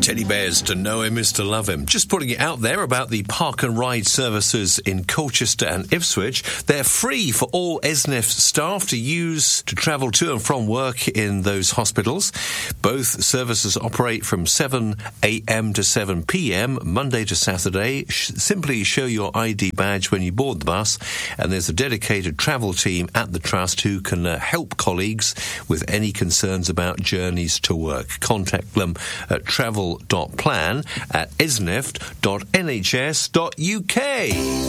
Teddy bears to know him is to love him. Just putting it out there about the park and ride services in Colchester and Ipswich. They're free for all ESNIF staff to use to travel to and from work in those hospitals. Both services operate from 7 a.m. to 7 p.m, Monday to Saturday. Simply show your ID badge when you board the bus, and there's a dedicated travel team at the Trust who can help colleagues with any concerns about journeys to work. Contact them at travel.plan@esnif.nhs.uk.